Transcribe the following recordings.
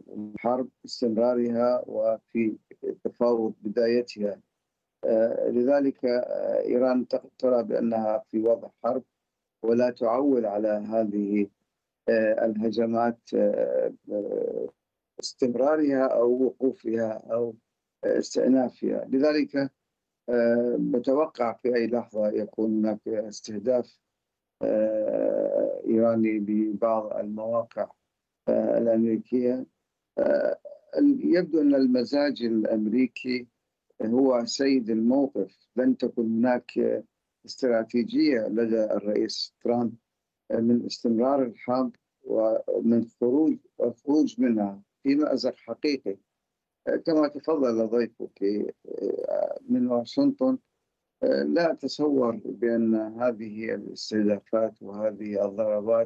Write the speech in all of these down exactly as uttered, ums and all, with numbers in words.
الحرب استمرارها وفي تفاوض بدايتها. لذلك إيران ترى بأنها في وضع حرب ولا تعول على هذه الهجمات استمرارها أو وقوفها أو استئنافها. لذلك متوقع في أي لحظة يكون هناك استهداف إيراني ببعض المواقع الأمريكية. يبدو أن المزاج الأمريكي هو سيد الموقف، لن تكن هناك استراتيجية لدى الرئيس ترامب من استمرار الحرب ومن خروج الخروج منها في مأزق حقيقي. كما تفضل ضيفك من واشنطن، لا أتصور بأن هذه الاستهدافات وهذه الضربات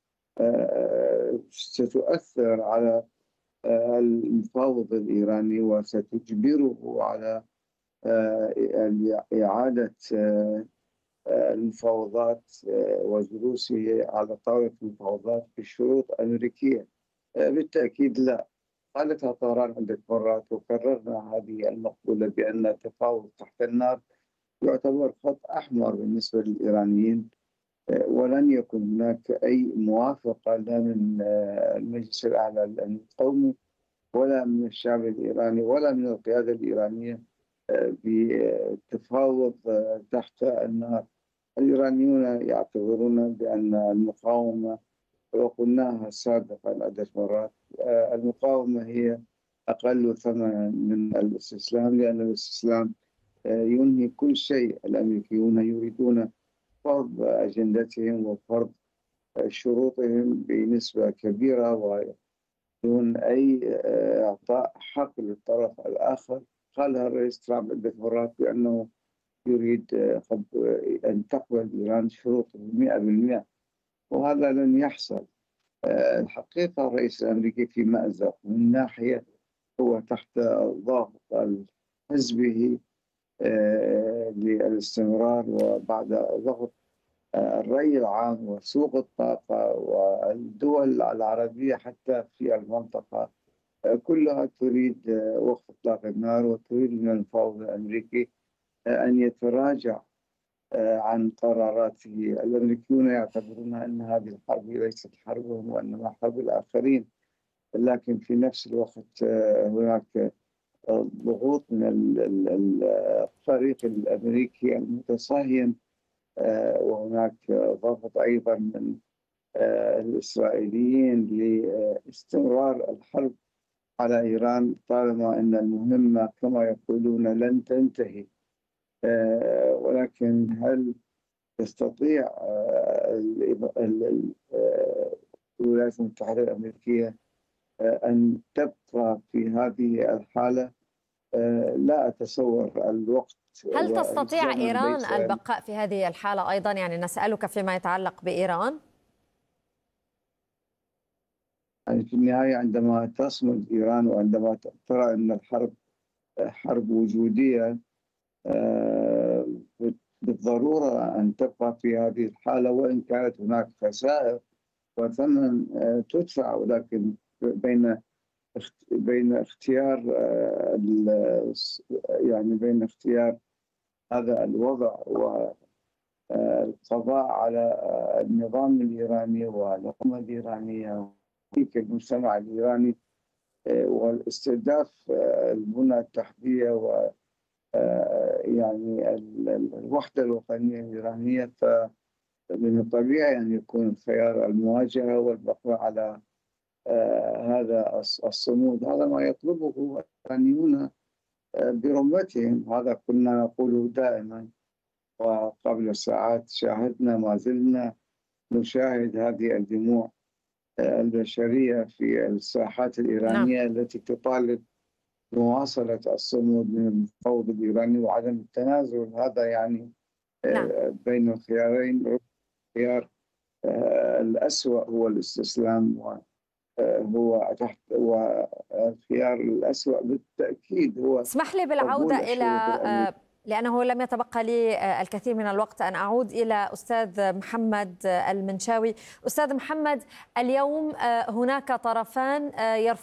ستؤثر على المفاوض الإيراني وستجبره على إعادة المفاوضات وجلوسه على طاولة المفاوضات بشروط أمريكية. بالتأكيد لا. قالتها طهران عدة مرات وكررنا هذه المقولة بأن التفاوض تحت النار يعتبر خط أحمر بالنسبة للإيرانيين، ولن يكن هناك أي موافقة لا من المجلس الأعلى للأمن القومي ولا من الشعب الإيراني ولا من القيادة الإيرانية بالتفاوض تحت النار. الإيرانيون يعتبرون بأن المقاومة، وقلناها سابقا عدة مرات، المقاومة هي أقل ثمنا من الاستسلام، لأن الاستسلام ينهي كل شيء. الأمريكيون يريدون فرض أجندتهم وفرض شروطهم بنسبة كبيرة ودون أي إعطاء حق للطرف الآخر. قالها الرئيس ترامب عدة مرات بأنه يريد أن تقبل إيران شروطه مئة بالمئة، وهذا لن يحصل. الحقيقة الرئيس الأمريكي في مأزق، من ناحية هو تحت ضغط حزبه للاستمرار، وبعد ضغط الرأي العام وسوق الطاقة والدول العربية حتى في المنطقة كلها تريد وقف إطلاق النار وتريد من المفاوض الأمريكي أن يتراجع عن قراراته. الأمريكيون يعتبرون أن هذه الحرب ليست حربهم وإنما حرب الآخرين، لكن في نفس الوقت هناك ضغوط من الفريق الأمريكي المتصهين، وهناك ضغط أيضا من الإسرائيليين لاستمرار الحرب على إيران طالما أن المهمة كما يقولون لن تنتهي. ولكن هل تستطيع الولايات المتحدة الأمريكية أن تبقى في هذه الحالة؟ لا أتصور. الوقت هل تستطيع إيران البقاء في هذه الحالة أيضا؟ يعني نسألك فيما يتعلق بإيران. يعني في النهاية عندما تصمد إيران وعندما ترى أن الحرب حرب وجودية، بالضرورة أن تبقى في هذه الحالة، وإن كانت هناك خسائر وثمن تدفع، ولكن بين بين اختيار يعني بين اختيار هذا الوضع والقضاء على النظام الإيراني والحكومة الإيرانية والمجتمع الإيراني والاستهداف البنى التحتية و يعني الوحدة الوطنية الإيرانية، فمن الطبيعي أن يكون خيار المواجهة والبقاء على هذا الصمود. هذا ما يطلبه الإيرانيون برغبتهم، هذا كنا نقوله دائما، وقبل ساعات شاهدنا ما زلنا نشاهد هذه الدموع البشرية في الساحات الإيرانية نعم. التي تطالب بمواصلة الصمود من المفاوض الإيراني وعدم التنازل. هذا يعني نعم. بين الخيارين خيار الأسوأ هو الاستسلام، وهو تحت والخيار الأسوأ بالتأكيد هو. اسمح لي بالعودة إلى، لأنه لم يتبقى لي الكثير من الوقت، أن أعود إلى أستاذ محمد المنشاوي. أستاذ محمد، اليوم هناك طرفان يرفضون